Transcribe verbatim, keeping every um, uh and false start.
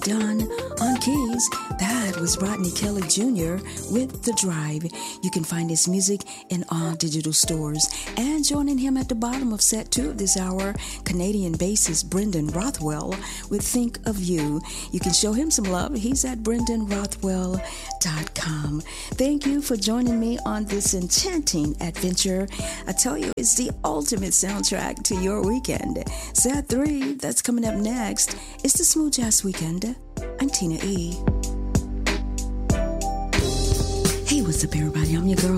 Dunn on keys. That was Rodney Kelly Junior with The Drive. You can find his music in all digital stores. And joining him at the bottom of set two of this hour, Canadian bassist Brendan Rothwell with Think of You. You can show him some love. He's at brendan rothwell dot com. Thank you for joining me on this enchanting adventure. I tell you, it's the ultimate soundtrack to your weekend. Set three, that's coming up next. It's the Smooth Jazz Weekend. I'm Tina E. Hey, what's up, everybody? I'm your girl.